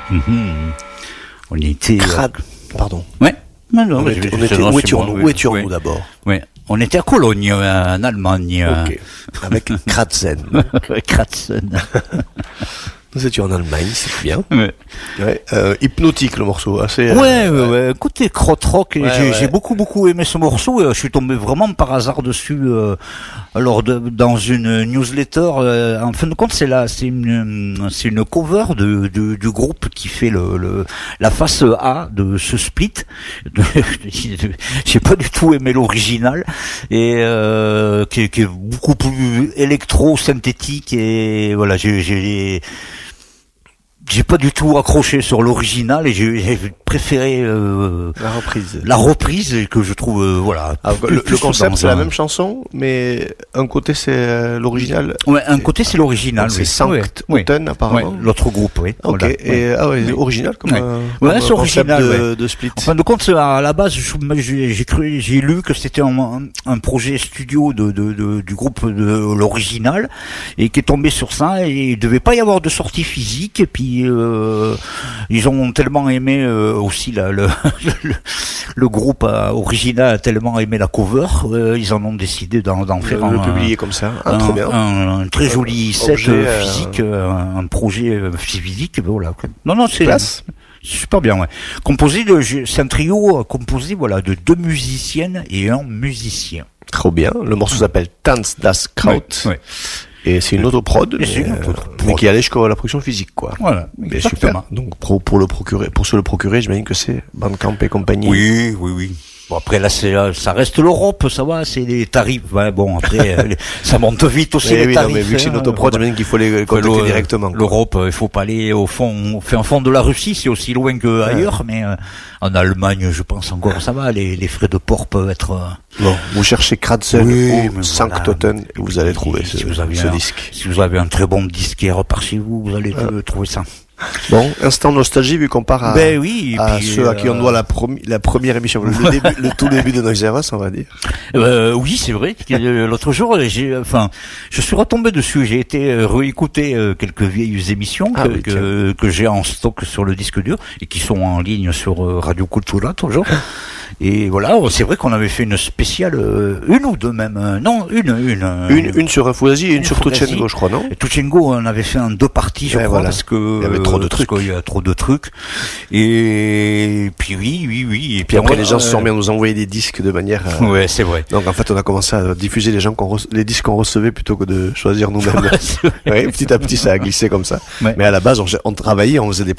On était... Pardon. Ouais. Non, où étions-nous d'abord? Ouais. On était à Cologne, en Allemagne. Ok. Avec Kratzen. Kratzen. Nous étions en Allemagne, c'est bien. Ouais. Ouais, hypnotique le morceau, assez. Ouais. Côté krautrock, j'ai beaucoup aimé ce morceau. Et je suis tombé vraiment par hasard dessus. Dans une newsletter. En fin de compte, c'est une cover du groupe qui fait la face A de ce split. J'ai pas du tout aimé l'original et qui est beaucoup plus électro-synthétique et voilà, j'ai pas du tout accroché sur l'original et j'ai préféré la reprise et que je trouve voilà. Alors, le concept c'est la même chanson, mais un côté c'est l'original. Ouais, un côté c'est l'original. C'est Sankt Otten apparemment. Ouais, l'autre groupe, oui. Ok. Voilà. Et original comme. Ouais, c'est original. De Split. En fin de compte, à la base, j'ai lu que c'était un projet studio du groupe de l'original et qui est tombé sur ça et il devait pas y avoir de sortie physique et puis ils ont tellement aimé aussi le groupe original a tellement aimé la cover, ils en ont décidé d'en faire le publier comme ça, trop bien. Un très joli set physique, un projet physique, voilà. Non, c'est classe. Super bien, ouais. C'est un trio composé, voilà, de 2 musiciennes et un musicien. Trop bien. Le morceau s'appelle Tanz das Kraut. Ouais. Et c'est une autoprod, mais qui allait jusqu'à la production physique, quoi. Voilà. Mais super. Donc, pour se le procurer, j'imagine que c'est Bandcamp et compagnie. Oui. Bon, après, là, ça reste l'Europe, ça va, c'est les tarifs. Ouais, bon, après, ça monte vite aussi, les tarifs. Non, mais vu que c'est une autoprod, j'imagine qu'il faut les contacter directement. L'Europe, il faut pas aller au fond de la Russie, c'est aussi loin que ailleurs, mais en Allemagne, je pense encore, ça va, les frais de port peuvent être... Bon, vous cherchez Kratzen ou Sankt Otten et vous allez trouver ce disque. Si vous avez un très bon disquaire par chez vous, vous allez trouver ça. Bon, instant nostalgie vu qu'on part à ceux à qui on doit la première émission, le tout début de Noise Eros, on va dire. Oui, c'est vrai. L'autre jour, je suis retombé dessus. J'ai été réécouter quelques vieilles émissions que j'ai en stock sur le disque dur et qui sont en ligne sur Radio Cultura toujours. Et voilà, c'est vrai qu'on avait fait une spéciale, une ou deux même, une sur Fugazi et une sur Tuchengo, je crois, non? Tuchengo, on avait fait en 2 parties, je crois, parce que il y avait trop de trucs. Il y a trop de trucs. Et puis oui. Et puis après, les gens se sont mis à nous envoyer des disques de manière. Ouais, c'est vrai. Donc en fait, on a commencé à diffuser les disques qu'on recevait plutôt que de choisir nous-mêmes. Ouais, petit à petit, ça a glissé comme ça. Ouais. Mais à la base, on travaillait, on faisait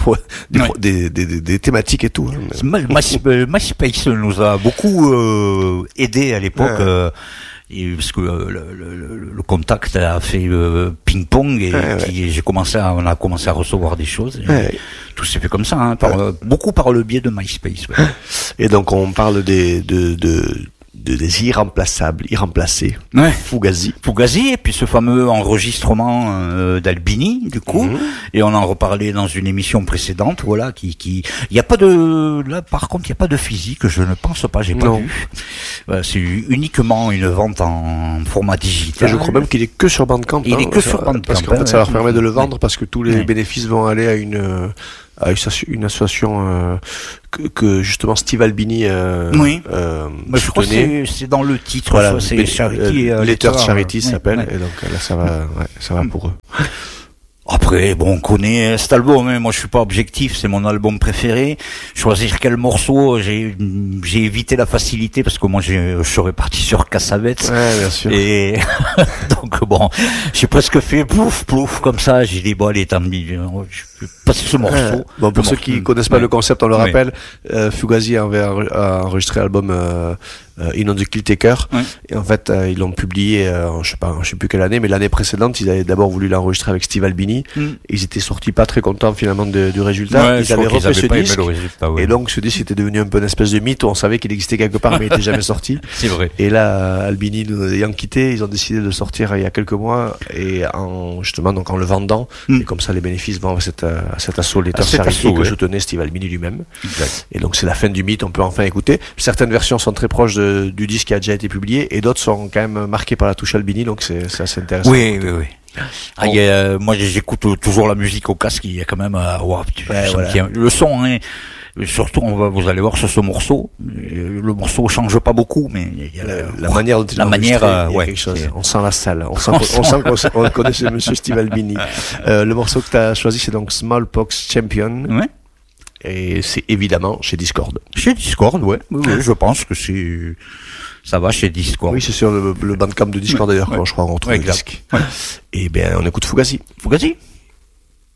des thématiques et tout. MySpace nous a beaucoup aidé à l'époque. Parce que le contact a fait ping-pong et on a commencé à recevoir des choses. Tout s'est fait comme ça, beaucoup par le biais de MySpace. Ouais. Et donc on parle des irremplaçables, Fugazi, et puis ce fameux enregistrement d'Albini, du coup, et on en reparlait dans une émission précédente, voilà, il y a pas par contre, il y a pas de physique, je ne pense pas, j'ai pas vu. C'est uniquement une vente en format digital. Je crois même qu'il est que sur Bandcamp. Il est que sur Bandcamp. Parce qu'en fait, ça leur permet de le vendre parce que tous les bénéfices vont aller à une association que justement Steve Albini je crois que c'est dans le titre, voilà, c'est Charity, Letter Charity s'appelle, et donc là ça va pour eux. Après, bon, on connaît cet album, hein. Moi je suis pas objectif, c'est mon album préféré. Choisir quel morceau, j'ai évité la facilité parce que moi je serais parti sur Cassavetes. Ouais, bien sûr. Et donc bon, j'ai presque fait plouf comme ça, j'ai dit bon allez, tant pis, je vais passer ce morceau. Bon, pour ceux qui connaissent pas le concept, on le rappelle, Fugazi a enregistré l'album In on the Kill Taker, et en fait ils l'ont publié je sais plus quelle année, mais l'année précédente ils avaient d'abord voulu l'enregistrer avec Steve Albini. Ils étaient sortis pas très contents finalement du résultat. Ils avaient refait ce disque, et donc ce disque était devenu un peu une espèce de mythe où on savait qu'il existait quelque part mais il était jamais sorti. C'est vrai. Et là Albini nous ayant quitté, ils ont décidé de le sortir il y a quelques mois, et en le vendant, et comme ça les bénéfices vont à cet assaut Letter Charity que soutenait Steve Albini lui-même. Exact. Et donc c'est la fin du mythe, on peut enfin écouter. Certaines versions sont très proches du disque qui a déjà été publié, et d'autres sont quand même marquées par la touche Albini, donc c'est assez intéressant. Oui. Moi, j'écoute toujours la musique au casque. Il y a quand même, le son, hein. Surtout, vous allez voir sur ce morceau. Le morceau change pas beaucoup, mais il y a la manière dont il a quelque chose. On sent la salle. On sent qu'on connaît ce monsieur Steve Albini. Le morceau que tu as choisi, c'est donc Smallpox Champion. Ouais. Et c'est évidemment chez Discord. Chez Discord, ouais. Oui, je pense que ça va chez Discord. Oui, c'est sur le bandcamp de Discord d'ailleurs, je crois, on retrouve le disque. Ouais. Et bien, on écoute Fugazi. Fugazi.